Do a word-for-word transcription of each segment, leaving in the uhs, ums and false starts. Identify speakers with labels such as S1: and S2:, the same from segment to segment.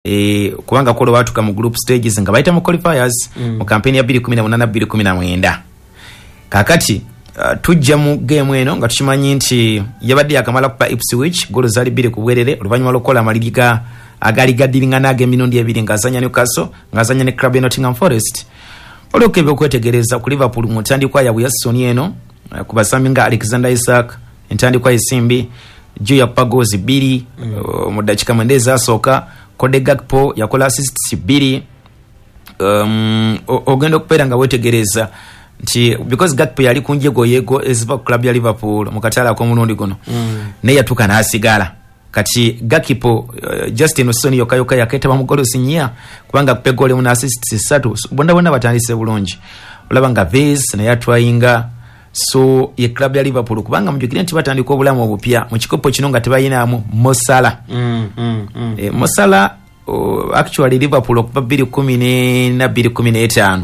S1: eh kubanga ko batuka mu group stages nga bayita mu qualifiers mm. mu campaign ya twenty eighteen twenty nineteen kakati uh, tujja mu game eno nga tukimanyi nti yabadde yakamala kupa Ipswich golo zali biri kubwerere oluvanyuma lokola amalirika agali gadiringana age minondi ebiri ngazanya Newcastle ngazanya ne club ya Nottingham Forest olokebe okwetegereza ku Liverpool mu ntandikwa ya Wilson eno uh, kubasami nga Alexander Isak ntandikwa esimbi juu ya kupa goals biri mm. uh, mu dakika mwendeza soka Cody Gakpo yakola assists biri um ogenda okupera nga wetegereza nti because Gakpo yali kunje goyego eziva club ya Liverpool mukatala ko munondi gono mm. ne yatuka na asigala kati Gakpo uh, Justin Osoni yokayoka yaketa ba mugolo sinyia kubanga kupe gole mu assists satu bonda bonda batandise bulungi olabanga Vez na yatwainga so ye club ya Liverpool kubanga mujukire nti batandika obulamu obupya mu kikopo kino nga tebayinamu Mo Salah
S2: mm, mm, mm.
S1: e, Mo Salah uh, actually Liverpool okuva twenty ten na twenty fifteen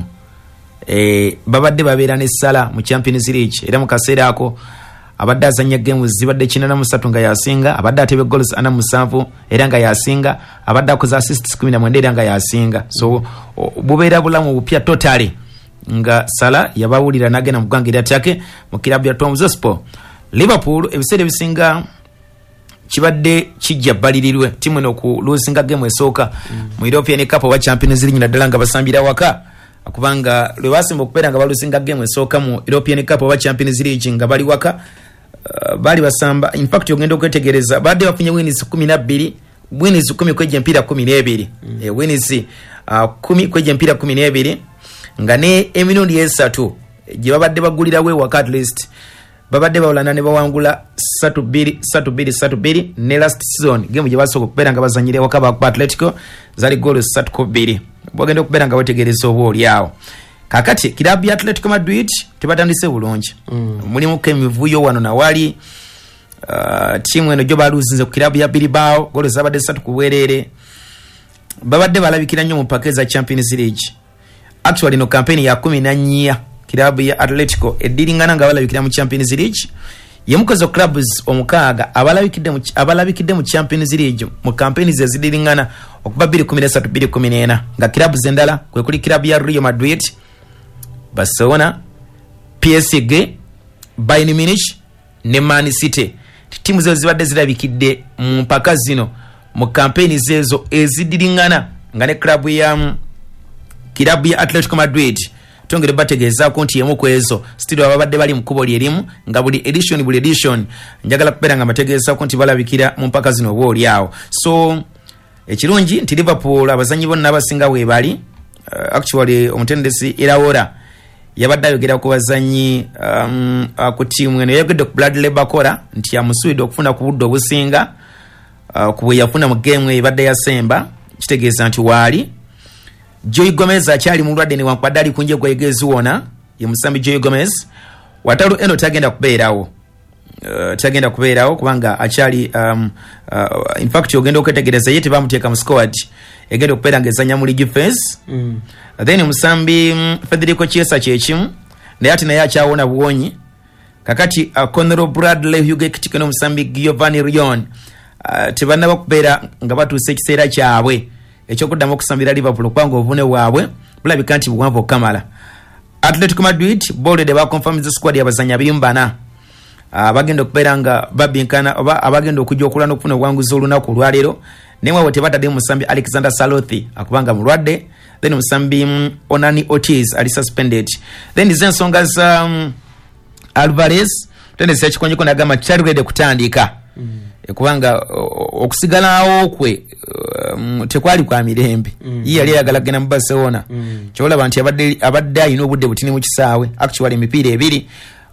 S1: eh babadde babeera ne Salah mu Champions League era mu kaseera ako abadde azanya games zibadde kinana mu three nga yasinga abadde atebe goals ana mu seven era nga yasinga abadde akoza assists twelve era nga yasinga so bubeera bulamu obupya totally nga Salah yabawulira nagena mugangirira tyake mu kilabu ya Tromsø Sport. Liverpool ebisere bisinga kibadde kijja balirirwe timu eno ku losing game esooka mu mm. European Cup wa Champions League naddala nga basambira waka akubanga lwe basimba okupera nga balusinga game esooka mu European Cup wa Champions League nga bali waka uh, bali basamba in fact yogenda okwetegereza badde bafunye wins twelve wins ten kweje mpira twelve mm. e wins uh, ten kweje mpira twelve nga ne emirundi esatu gye babadde bagulira we waka at least babadde bawulana ne bawangula three two three two two ne last season game gye basoko kupera nga bazanyire waka ba Atletico zali goals three two bogenda okupera nga wetegereza obo oliawo kakati kilabu ya Atletico Madrid tebatandise bulungi mm. mulimu kemivuyo wano na wali uh, timu eno gyo baluzinze ku kilabu ya Bilbao goals zabadde three kuwerere babadde balabikira nnyo mu pakeza Champions League. Actually no campaign ya fourteen kilabu ya Atletico ediringana nga balabikira mu Champions League yemukozo clubs omukaaga abalabikidde mu abalabikidde mu Champions League mu campaign ze zidiringana okuba twenty thirteen twenty fourteen nga clubs endala kwe kuli kilabu ya Real Madrid, Barcelona, P S G, Bayern Munich ne Man City. Timu zo zibadde zirabikidde mu mpaka zino mu campaign zezo ezidiringana nga ne club ya kilabu ya Atletico Madrid tongere bategeza konti yemu kwezo studio ababadde bali mukubo lyerimu nga buli edition buli edition njagala kupera nga bategeza konti balabikira mu mpaka zino bo lyawo so ekirungi nti Liverpool abazanyi bonna abasinga we bali uh, actually omutendesi Iraola yabadde ayogera ku bazanyi um, uh, ku timu eno yagedde ku Bradley Bakora nti yamusuubidde okufuna ku budde obusinga uh, ku bwe yafuna mu game ebadde yasemba kitegeeza nti waali Joey Gomez achali mulwadde ne wankwadali kunje gwegezi wona ye musambi Joey Gomez watalu eno tagenda kubeerawo uh, tagenda kubeerawo kubanga achali um, uh, in fact yogenda okwetegereza yete bamuteeka mu squad egenda okubeera ngezanya mu league phase mm. then musambi um, Federico Chiesa kyekimu naye ati naye akyawona buwonyi kakati uh, Conor Bradley Hugo Kitiko musambi Giovanni Rion uh, tebana bakubeera nga batuuse ekiseera kyabwe ekyokuddama okusambira Liverpool kwanga obune bwabwe bulabika nti buwanvu okamala. Atletico Madrid bold de ba confirm the squad yabazanya abimbana abagenda okubeera nga babinkana oba abagenda okujja okulana okufuna obwanguzi olunaku lwaleero nemwe wote batadde musambi Alexander Salothi akubanga mulwadde then musambi um, Onani Ortiz ali suspended then zensonga za um, Alvarez then sekikonyeko nagama charred kutandika mm. kubanga okusigalawo kwe um, tekwali kwa mirembe mm. yali yali yagala gena mu Barcelona mm. chola bantu abadde abadde ayino obudde butini mu kisaawe actually emipiira ebiri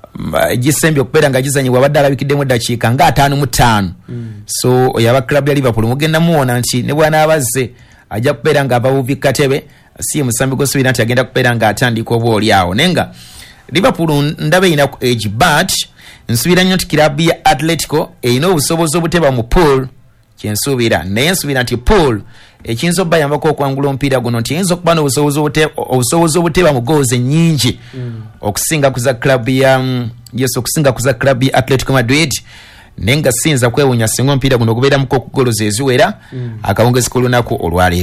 S1: gisembe okupera nga gizanyibwa abadde alabikidde mu dakiika nga ataano mu ttaano mm. so oyaba club ya Liverpool mugenda muwona nti ne bwana abazze ajja kupera nga abavubi katebe si musambi gosubira nti agenda kupera nga atandika obo oliawo nenga Liverpool ndabe ina ku age but nsubira nnyo kilabu ya Atletico eyina obusobozi obuteba mu pool kyensubira naye nsubira nti pool ekinzo bayambako okwangula omupiira guno nti yinza okuba n'obusobozi obusobozi obuteba mu goals ennyingi mm. okusinga kuza club ya um, yes okusinga kuza club ya Atletico Madrid nenga sinza kwewunya singo mpira guno gubeera muko kugoloza eziwera mm. akawungezi kulunaku olwaleero